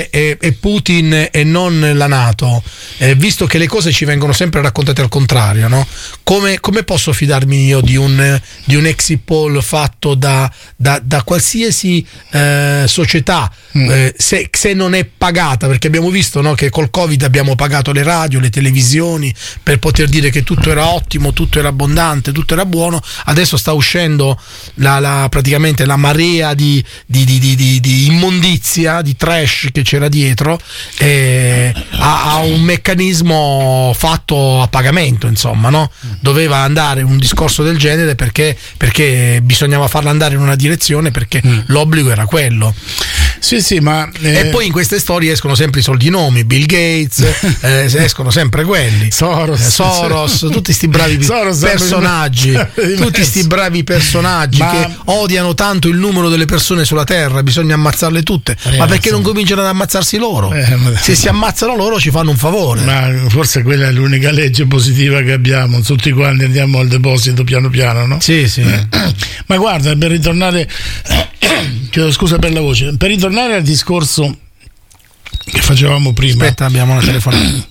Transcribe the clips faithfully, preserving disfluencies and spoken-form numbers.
e, e Putin e non la NATO, eh, visto che le cose ci vengono sempre raccontate al contrario, no? Come, come posso fidarmi io di un, di un exit poll fatto da, da, da qualsiasi eh, società, mm. eh, se, se non è pagata? Perché abbiamo visto, no, che col Covid abbiamo pagato le radio, le televisioni per poter dire che tutto era ottimo, tutto era abbondante, tutto era buono. Adesso sta uscendo la, la, praticamente la marea di, di, di, di, di, di immondizia, di trash che c'era dietro, e ha, ha un meccanismo fatto a pagamento, insomma, no? Doveva andare un discorso del genere perché, perché bisognava farlo andare in una direzione, perché mm. l'obbligo era quello. Sì, sì, ma eh... e poi in queste storie escono sempre i soldinomi, Bill Gates, eh, escono sempre quelli, Soros, eh, Soros, tutti sti bravi Soros, personaggi, tutti sti bravi personaggi ma... che odiano tanto il numero delle persone sulla terra, bisogna ammazzarle tutte. Ragazzi, ma perché non cominciano ad ammazzarsi loro? Eh, ma... Se si ammazzano loro ci fanno un favore. Ma forse quella è l'unica legge positiva che abbiamo, tutti quanti andiamo al deposito piano piano, no? Sì, sì. Ma guarda, per ritornare, chiedo scusa per la voce, per ritornare al discorso che facevamo prima. Aspetta, abbiamo una telefonata.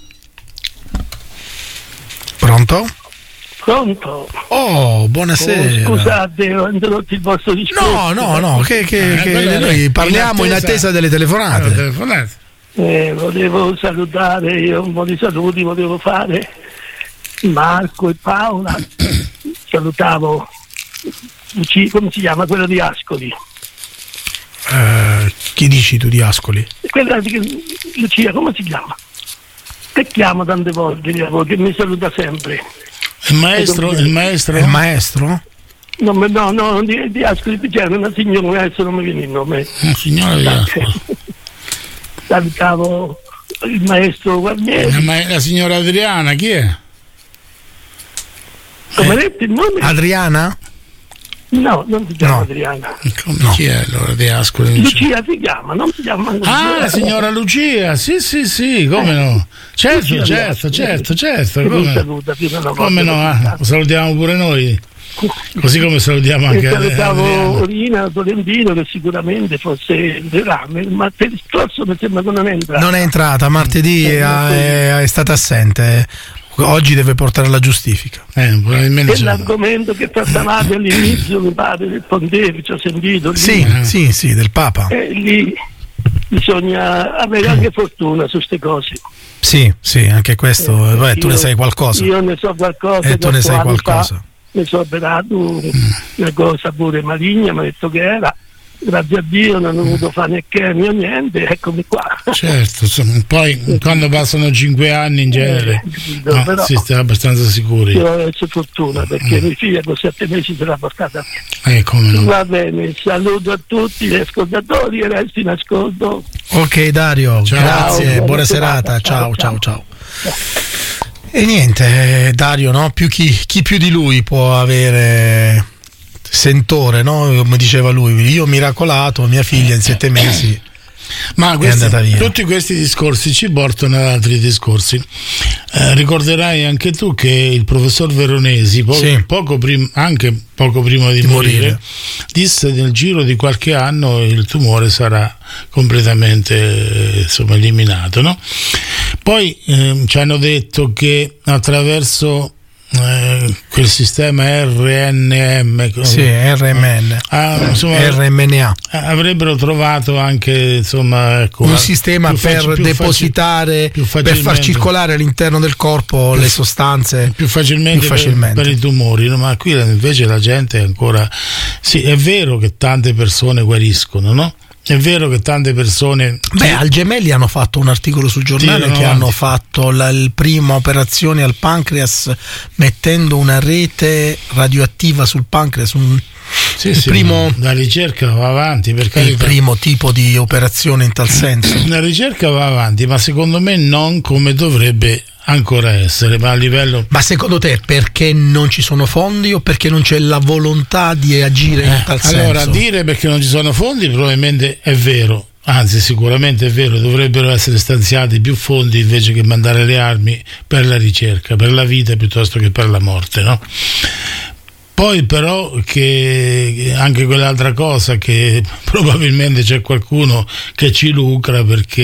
Pronto? Pronto? Oh, buonasera. Oh, scusate, ho interrotto il vostro discorso. No, no, no, che, che, eh, che noi parliamo in attesa, in attesa delle telefonate. Eh, telefonate. Eh, volevo salutare, io un po' di saluti volevo fare. Marco e Paola. Salutavo Lucia, come si chiama? Quello di Ascoli. Uh, chi dici tu di Ascoli? Quella di Lucia, come si chiama? Che chiamo tante volte, che mi saluta sempre. Il maestro? Il maestro? Il maestro? No, no, no, di, di Ascoli, c'è una signora, adesso non mi viene il nome. Un signore di Ascoli. Salutavo il maestro Guarnieri. Ma la signora Adriana, chi è? Come eh. detto il nome? Adriana? No, non si chiama no. Adriana. Come no. Chi è allora di Ascoli? Lucia si chiama, non si chiama. Ah, la signora Lucia, sì, sì, sì, come no? Certo, Lucia certo, certo, certo, come, saluta, come no? Ah, salutiamo pure noi. Così come salutiamo anche e salutavo Rina Tolentino, che sicuramente fosse entrerà, ma per il scorso mi sembra che non è entrata. Non è entrata, martedì eh, è, è stata assente. Oggi deve portare la giustifica. Eh, probabilmente è l'argomento che trattavate all'inizio, mi pare, del pontefice, ho sentito. Lì. Sì, eh. sì, sì, del Papa. Eh, lì bisogna avere anche fortuna su queste cose. Sì, sì, anche questo. Eh, beh, tu io, ne sai qualcosa. Io ne so qualcosa. E eh, tu ne sai qualcosa. Fa, ne so operato mm. una cosa pure maligna, mi ha detto che era. Grazie a Dio non ho dovuto fare né chemio niente, eccomi qua. Certo, insomma, poi quando passano cinque anni in genere eh, no, però, si sta abbastanza sicuri. Io ho avuto fortuna perché mm. mia figlia con sette mesi se l'ha portata via. Eh, come no. Va bene, saluto a tutti gli ascoltatori e resti in ascolto. Ok Dario, ciao. Grazie, buona, buona serata, serata. Ciao, ciao, ciao, ciao. E niente, Dario, no? Più chi, chi più di lui può avere sentore, no? Come diceva lui, io ho miracolato, mia figlia in sette mesi ma questi, è andata via. Tutti questi discorsi ci portano ad altri discorsi. Eh, ricorderai anche tu che il professor Veronesi poco, sì. poco prim- anche poco prima di, di morire, morire disse nel giro di qualche anno il tumore sarà completamente eh, insomma eliminato, no? Poi eh, ci hanno detto che attraverso Eh, quel sistema R N M sì, R M N ah, insomma, R M N A avrebbero trovato anche insomma ecco, un sistema per faci, depositare faci, per far circolare all'interno del corpo più, le sostanze più facilmente, più facilmente. Per, per i tumori, no? Ma qui invece la gente è ancora sì, è vero che tante persone guariscono, no? È vero che tante persone. Beh, al Gemelli hanno fatto un articolo sul giornale che avanti. hanno fatto la il prima operazione al pancreas mettendo una rete radioattiva sul pancreas. Un, sì, il sì, primo, la ricerca va avanti perché il primo tipo di operazione in tal senso. La ricerca va avanti, ma secondo me non come dovrebbe ancora essere, ma a livello. Ma secondo te perché non ci sono fondi o perché non c'è la volontà di agire in tal eh, senso? Allora, dire perché non ci sono fondi probabilmente è vero, anzi sicuramente è vero, dovrebbero essere stanziati più fondi invece che mandare le armi per la ricerca, per la vita piuttosto che per la morte, no? Poi però che anche quell'altra cosa che probabilmente c'è qualcuno che ci lucra perché